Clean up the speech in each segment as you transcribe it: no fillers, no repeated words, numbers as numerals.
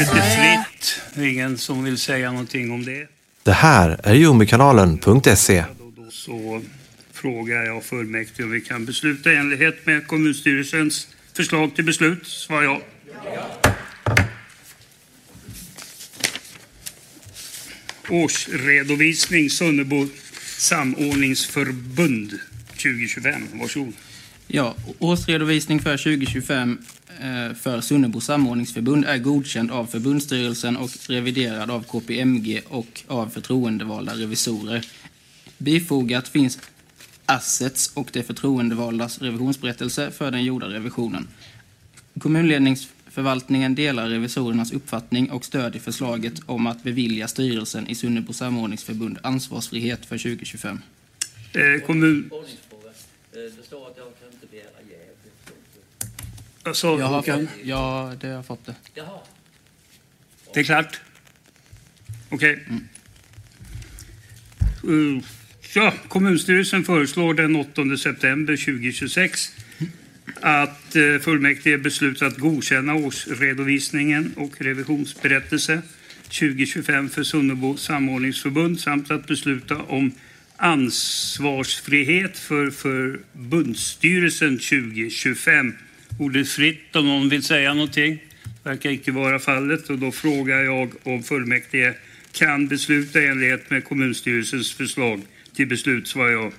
Ordet är fritt. Det är ingen som vill säga någonting om det. Det här är Jungbykanalen.se. Så frågar jag fullmäktige om vi kan besluta i enlighet med kommunstyrelsens förslag till beslut. Svar ja. Årsredovisning Sunnebo samordningsförbund 2025. Varsågod. Ja, årsredovisning för 2025 för Sunnebo samordningsförbund är godkänd av förbundsstyrelsen och reviderad av KPMG och av förtroendevalda revisorer. Bifogat finns assets och det förtroendevaldas revisionsberättelse för den gjorda revisionen. Kommunledningsförvaltningen delar revisorernas uppfattning och stödjer förslaget om att bevilja styrelsen i Sunnebo samordningsförbund ansvarsfrihet för 2025. Kommun... Det står att jag kan inte begära jäv. Ja, det har jag fått det. Jaha. Det är klart. Okej. Ja, kommunstyrelsen föreslår den 8 september 2026 att fullmäktige beslutat godkänna årsredovisningen och revisionsberättelse 2025 för Sunnebo samordningsförbund samt att besluta om ansvarsfrihet för förbundsstyrelsen 2025. Ordet fritt om någon vill säga någonting. Verkar inte vara fallet och då frågar jag om fullmäktige kan besluta i enlighet med kommunstyrelsens förslag till beslut. Svar ja.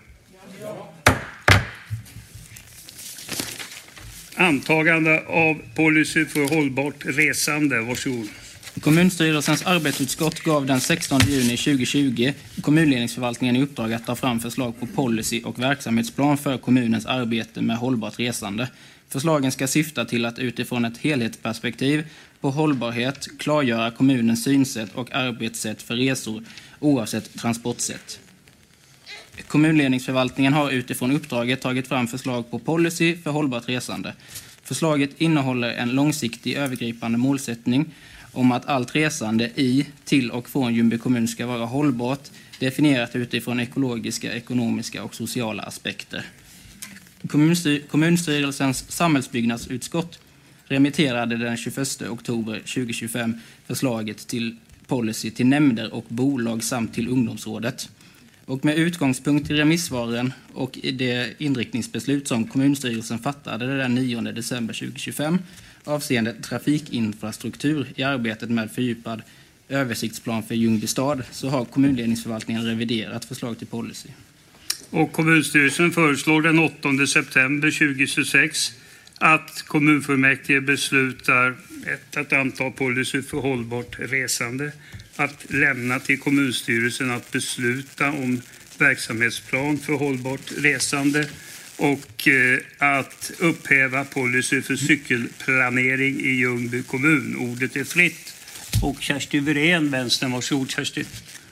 Antagande av policy för hållbart resande. Varsågod. Kommunstyrelsens arbetsutskott gav den 16 juni 2020 kommunledningsförvaltningen i uppdrag att ta fram förslag på policy och verksamhetsplan för kommunens arbete med hållbart resande. Förslagen ska syfta till att utifrån ett helhetsperspektiv på hållbarhet klargöra kommunens synsätt och arbetssätt för resor oavsett transportsätt. Kommunledningsförvaltningen har utifrån uppdraget tagit fram förslag på policy för hållbart resande. Förslaget innehåller en långsiktig övergripande målsättning om att allt resande i, till och från Ljungby kommun ska vara hållbart, definierat utifrån ekologiska, ekonomiska och sociala aspekter. Kommunstyrelsens samhällsbyggnadsutskott remitterade den 21 oktober 2025 förslaget till policy till nämnder och bolag samt till ungdomsrådet. Och med utgångspunkt i remissvaren och i det inriktningsbeslut som kommunstyrelsen fattade den 9 december 2025 avseende trafikinfrastruktur i arbetet med fördjupad översiktsplan för Ljungby stad så har kommunledningsförvaltningen reviderat förslag till policy. Och kommunstyrelsen föreslår den 8 september 2026 att kommunfullmäktige beslutar att anta policy för hållbart resande, att lämna till kommunstyrelsen att besluta om verksamhetsplan för hållbart resande och att upphäva policy för cykelplanering i Ljungby kommun. Ordet är fritt. Och Kersti Wirén, vänstern, varsågod Kersti.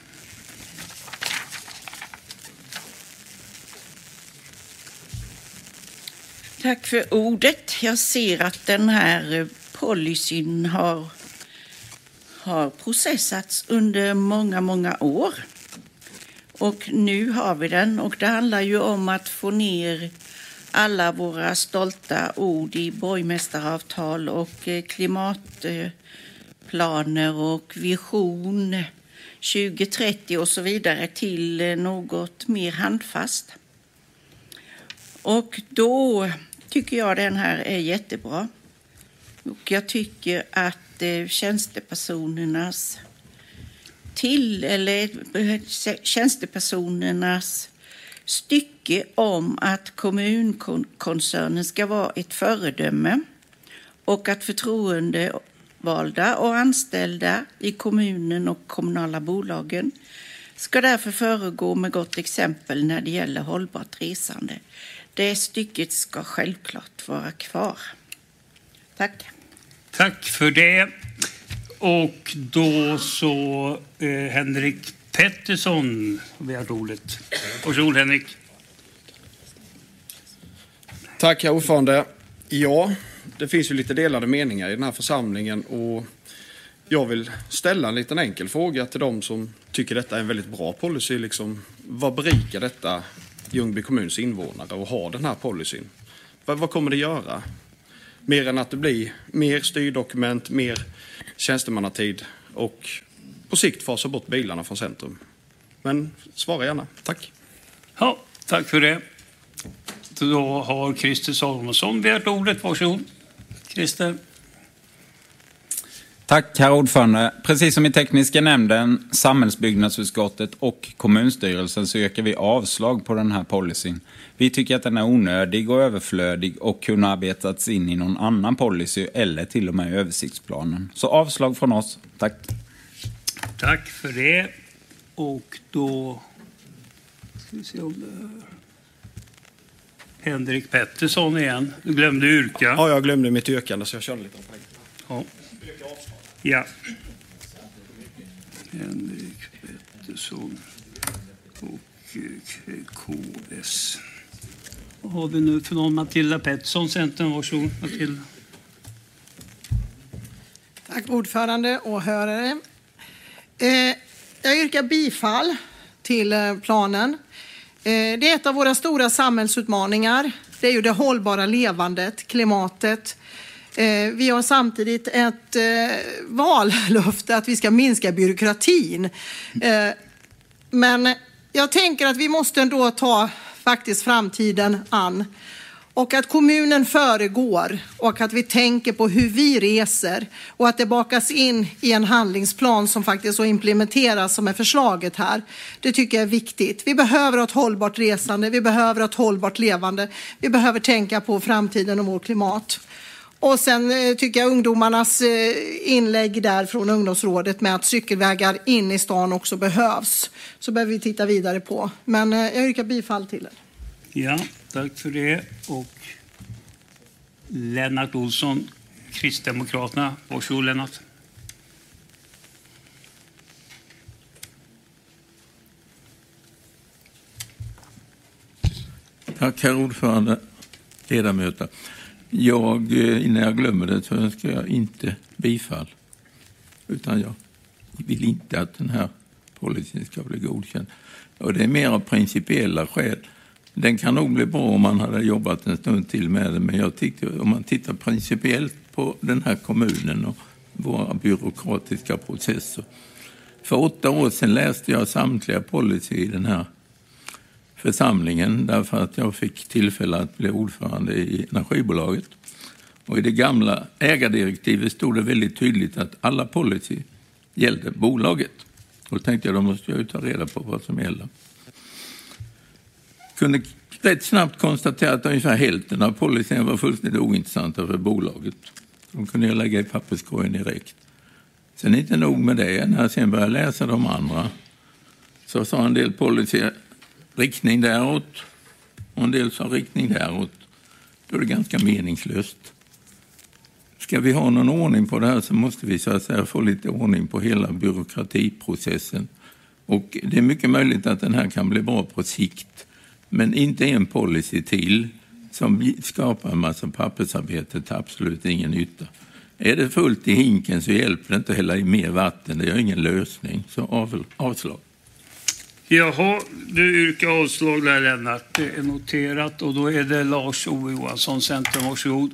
Tack för ordet. Jag ser att den här policyn har processats under många år. Och nu har vi den och det handlar ju om att få ner alla våra stolta ord i borgmästaravtal och klimatplaner och vision 2030 och så vidare till något mer handfast. Och då tycker jag den här är jättebra. Och jag tycker att tjänstepersonernas stycke om att kommunkoncernen ska vara ett föredöme och att förtroendevalda och anställda i kommunen och kommunala bolagen ska därför föregå med gott exempel när det gäller hållbart resande. Det stycket ska självklart vara kvar. Tack. Tack för det. Och då så Henrik Pettersson har begärt ordet. Varsågod Henrik. Tack herr ordförande. Ja, det finns ju lite delade meningar i den här församlingen och jag vill ställa en liten enkel fråga till de som tycker detta är en väldigt bra policy. Liksom, vad berikar detta Ljungby kommuns invånare och ha den här policyn? Vad kommer det göra? Mer än att det blir mer styrdokument, mer tjänstemannatid och på sikt fasa bort bilarna från centrum. Men svara gärna. Tack. Ja, tack för det. Då har Christer Salomonsson begärt ordet. Varsågod. Christer. Tack, herr ordförande. Precis som i tekniska nämnden, samhällsbyggnadsutskottet och kommunstyrelsen så yrkar vi avslag på den här policyn. Vi tycker att den är onödig och överflödig och kunde arbetats in i någon annan policy eller till och med i översiktsplanen. Så avslag från oss. Tack. Tack för det. Och då ska vi se om det är Henrik Pettersson igen. Du glömde yrka. Ja, jag glömde mitt yrkande så jag körde lite på. Ja. Ja. Henrik Pettersson och KS. Vad har vi nu för någon? Matilda Pettersson, Centern. Varsågod, Matilda. Tack ordförande och åhörare. Jag yrkar bifall till planen. Det är ett av våra stora samhällsutmaningar. Det är ju det hållbara levandet, klimatet. Vi har samtidigt ett vallöfte att vi ska minska byråkratin. Men jag tänker att vi måste ändå ta faktiskt framtiden an. Och att kommunen föregår och att vi tänker på hur vi reser och att det bakas in i en handlingsplan som faktiskt så implementeras som är förslaget här. Det tycker jag är viktigt. Vi behöver ett hållbart resande, vi behöver ett hållbart levande, vi behöver tänka på framtiden och vårt klimat. Och sen tycker jag ungdomarnas inlägg där från ungdomsrådet med att cykelvägar in i stan också behövs. Så behöver vi titta vidare på. Men jag yrkar bifall till det. Ja, tack för det. Och Lennart Olsson, Kristdemokraterna. Varsågod, Lennart. Tack, herr ordförande, ledamöter. Innan jag glömmer det så önskar jag inte bifall. Utan jag vill inte att den här policyn ska bli godkänd. Och det är mer av principiella skäl. Den kan nog bli bra om man hade jobbat en stund till med det. Men jag tyckte, om man tittar principiellt på den här kommunen och våra byråkratiska processer. För 8 år sedan läste jag samtliga policy i den här församlingen därför att jag fick tillfälle att bli ordförande i energibolaget. Och i det gamla ägardirektivet stod det väldigt tydligt att alla policy gällde bolaget. Och då tänkte jag, då måste jag ju ta reda på vad som gäller. Kunde rätt snabbt konstatera att ungefär hälften av policyn var fullständigt ointressanta för bolaget. De kunde jag lägga i papperskorgen direkt. Sen inte nog med det, när jag sen började läsa de andra så sa en del policy riktning däråt och en del sa riktning däråt. Då är det ganska meningslöst. Ska vi ha någon ordning på det här så måste vi så att säga få lite ordning på hela byråkratiprocessen. Och det är mycket möjligt att den här kan bli bra på sikt. Men inte en policy till som skapar en massa pappersarbete till absolut ingen nytta. Är det fullt i hinken så hjälper det inte att hälla i mer vatten. Det är ingen lösning. Så avslag. Jaha, du yrkar avslag där, Lennart. Det är noterat. Och då är det Lars-Ove Johansson, Centern. Varsågod.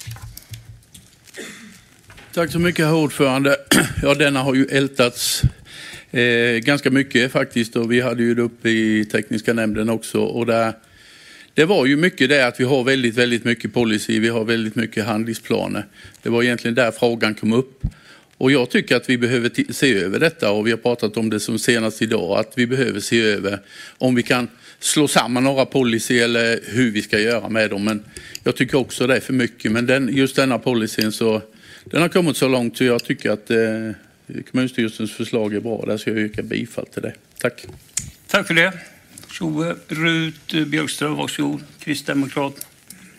Tack så mycket, herr ordförande. Ja, denna har ju ältats ganska mycket faktiskt. Och vi hade ju det uppe i tekniska nämnden också. Och det var ju mycket det att vi har väldigt, väldigt mycket policy. Vi har väldigt mycket handlingsplaner. Det var egentligen där frågan kom upp. Och jag tycker att vi behöver se över detta, och vi har pratat om det som senast idag, att vi behöver se över om vi kan slå samman några policy eller hur vi ska göra med dem. Men jag tycker också det är för mycket. Men just denna policyn så, den har kommit så långt så jag tycker att kommunstyrelsens förslag är bra. Där ska jag yrka bifall till det. Tack. Tack för det. Så Rut Björkström, varsågod, Kristdemokrat.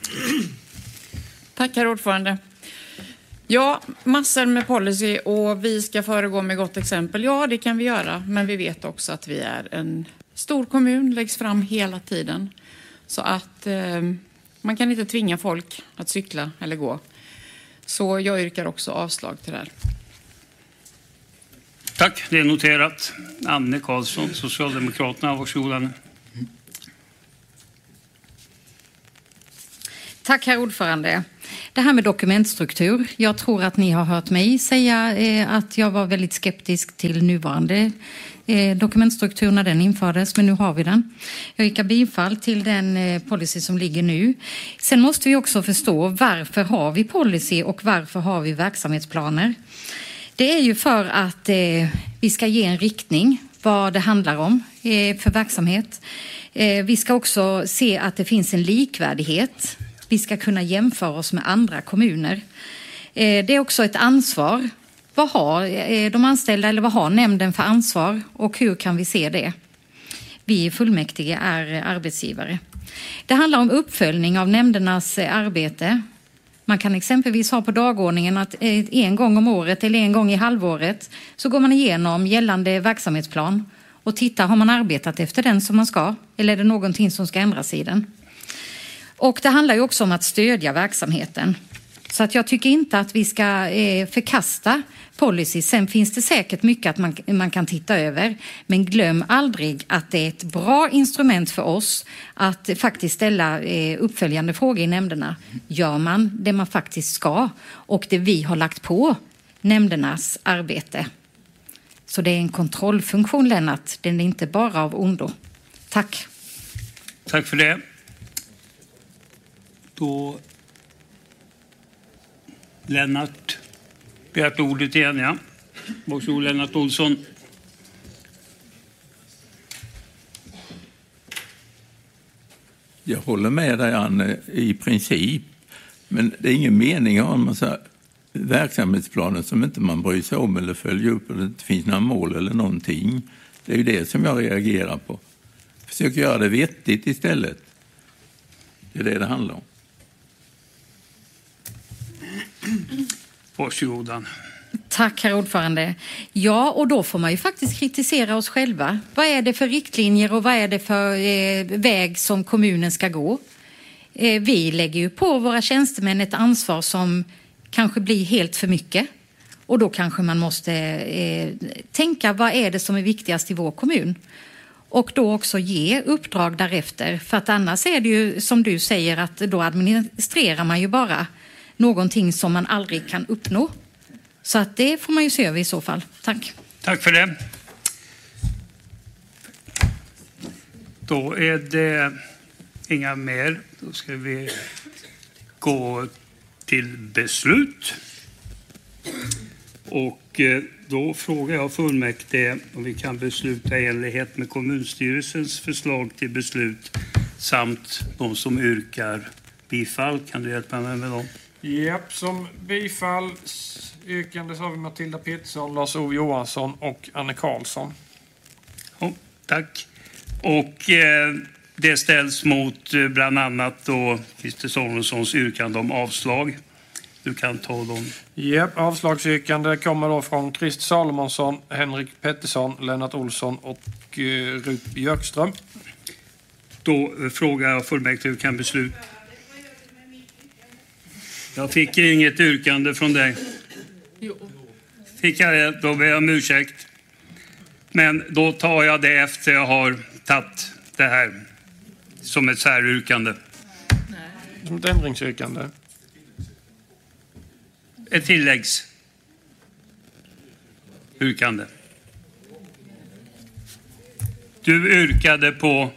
Tack, herr ordförande. Ja, massor med policy och vi ska föregå med gott exempel. Ja, det kan vi göra, men vi vet också att vi är en stor kommun, läggs fram hela tiden. Så att man kan inte tvinga folk att cykla eller gå. Så jag yrkar också avslag till det här. Tack, det är noterat. Anne Karlsson, Socialdemokraterna, varsågod. Tack herr ordförande. Det här med dokumentstruktur. Jag tror att ni har hört mig säga att jag var väldigt skeptisk till nuvarande dokumentstruktur när den infördes, men nu har vi den. Jag yrkar bifall till den policy som ligger nu. Sen måste vi också förstå varför har vi policy och varför har vi verksamhetsplaner. Det är ju för att vi ska ge en riktning vad det handlar om för verksamhet. Vi ska också se att det finns en likvärdighet. Vi ska kunna jämföra oss med andra kommuner. Det är också ett ansvar. Vad har de anställda eller vad har nämnden för ansvar och hur kan vi se det? Vi i fullmäktige är arbetsgivare. Det handlar om uppföljning av nämndernas arbete. Man kan exempelvis ha på dagordningen att en gång om året eller en gång i halvåret så går man igenom gällande verksamhetsplan och tittar, har man arbetat efter den som man ska eller är det någonting som ska ändras i den? Och det handlar ju också om att stödja verksamheten. Så att jag tycker inte att vi ska förkasta policy. Sen finns det säkert mycket att man kan titta över. Men glöm aldrig att det är ett bra instrument för oss att faktiskt ställa uppföljande frågor i nämnderna. Gör man det man faktiskt ska och det vi har lagt på nämndernas arbete. Så det är en kontrollfunktion, Lennart. Den är inte bara av ondo. Tack. Tack för det. Då Lennart begärt ordet igen, ja. Varsågod Lennart Olsson. Jag håller med dig Anne i princip. Men det är ingen mening att ha en massa verksamhetsplaner som inte man bryr sig om eller följer upp och det inte finns några mål eller någonting. Det är ju det som jag reagerar på. Försök göra det vettigt istället. Det är det handlar om. Varsågodan. Tack herr ordförande. Ja, och då får man ju faktiskt kritisera oss själva. Vad är det för riktlinjer och vad är det för väg som kommunen ska gå? Vi lägger ju på våra tjänstemän ett ansvar som kanske blir helt för mycket. Och då kanske man måste tänka vad är det som är viktigast i vår kommun. Och då också ge uppdrag därefter. För att annars är det ju som du säger att då administrerar man ju bara någonting som man aldrig kan uppnå. Så att det får man ju se över i så fall. Tack. Tack för det. Då är det inga mer. Då ska vi gå till beslut. Och då frågar jag fullmäktige om vi kan besluta i enlighet med kommunstyrelsens förslag till beslut samt de som yrkar bifall. Kan du hjälpa mig med dem? Japp, som bifallsyrkande så har vi Matilda Pettersson, Lars-Ove Johansson och Anne Karlsson. Ja, tack. Och det ställs mot bland annat då Christer Sonessons yrkande om avslag. Du kan ta dem. Japp, avslagsyrkande kommer då från Christer Salomonsson, Henrik Pettersson, Lennart Olsson och Rut Björkström. Då frågar jag fullmäktige hur kan beslut. Jag fick inget yrkande från dig. Fick jag det? Då ber jag om ursäkt. Men då tar jag det efter jag har tagit det här som ett säryrkande. Som ett ändringsyrkande. Ett tilläggsyrkande. Du yrkade på...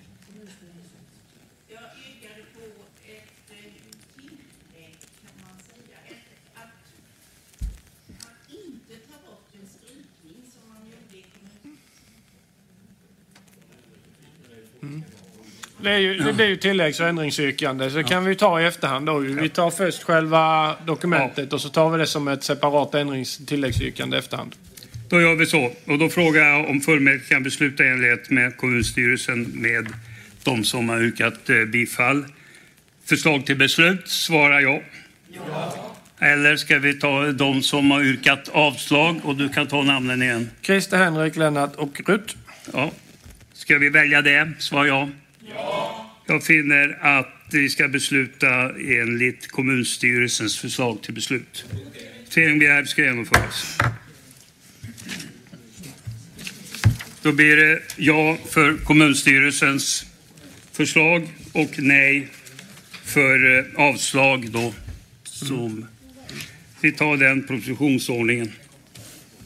Det blir ju tilläggs- och ändringsyrkande, så kan vi ta i efterhand då. Vi tar först själva dokumentet och så tar vi det som ett separat tilläggsyrkande i efterhand. Då gör vi så. Och då frågar jag om fullmäktige kan besluta i enlighet med kommunstyrelsen med de som har yrkat bifall. Förslag till beslut, svarar jag. Ja. Eller ska vi ta de som har yrkat avslag och du kan ta namnen igen. Christer, Henrik, Lennart och Rut. Ja. Ska vi välja det, svarar jag. Ja. Jag finner att vi ska besluta enligt kommunstyrelsens förslag till beslut. Tvång ska genomföras. Då blir det ja för kommunstyrelsens förslag och nej för avslag då. Som vi tar den propositionsordningen.